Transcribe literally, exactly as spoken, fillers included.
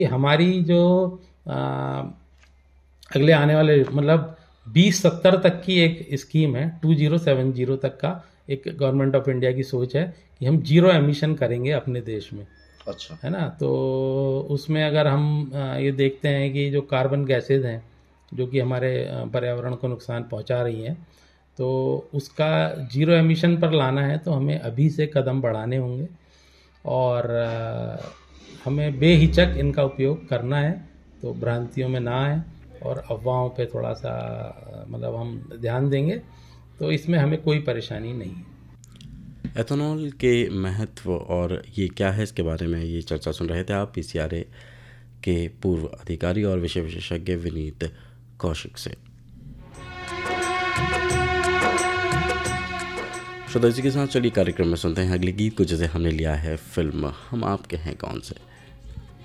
कि हमारी जो आ, अगले आने वाले मतलब बीस सत्तर तक की एक स्कीम है, टू ज़ीरो सेवन ज़ीरो तक का एक गवर्नमेंट ऑफ इंडिया की सोच है कि हम जीरो एमिशन करेंगे अपने देश में, अच्छा। है ना। तो उसमें अगर हम आ, ये देखते हैं कि जो कार्बन गैसेज हैं जो कि हमारे आ, पर्यावरण को नुकसान पहुंचा रही हैं, तो उसका जीरो एमिशन पर लाना है तो हमें अभी से कदम बढ़ाने होंगे और आ, हमें बेहिचक इनका उपयोग करना है, तो भ्रांतियों में ना आए और अफवाहों पे थोड़ा सा आ, मतलब हम ध्यान देंगे तो इसमें हमें कोई परेशानी नहीं है। एथेनॉल के महत्व और ये क्या है, इसके बारे में ये चर्चा सुन रहे थे आप पीसीआरए के पूर्व अधिकारी और विषय विशेषज्ञ विनीत कौशिक से। श्रोता जी के साथ चलिए कार्यक्रम में सुनते हैं अगले गीत को, जिसे हमने लिया है फिल्म हम आपके हैं कौन से।